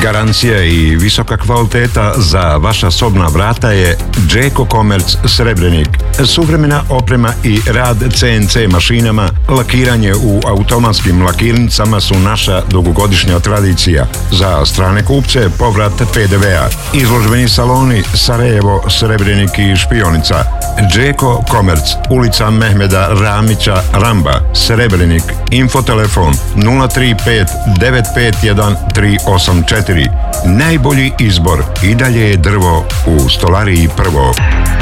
Garancija i visoka kvaliteta za vaša sobna vrata je Đeko Komerc Srebrenik. Suvremena oprema i rad CNC mašinama, lakiranje u automatskim lakirnicama su naša dugogodišnja tradicija. Za strane kupce povrat PDV-a. Izložbeni saloni Sarajevo, Srebrenik i Špionica. Đeko Komerc, ulica Mehmeda Ramića Ramba, Srebrenik. Infotelefon 035 951 384. Najbolji izbor i dalje je drvo u Stolariji Prvo.